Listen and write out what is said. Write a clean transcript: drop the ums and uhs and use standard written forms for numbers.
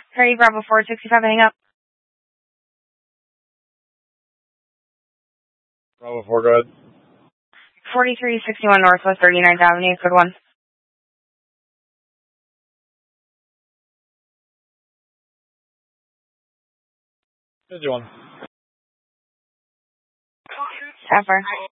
Harry Bravo 465, hang up. Bravo 4, go ahead. 4361 Northwest 39th Avenue, code 1. Here's your one. Sapphire.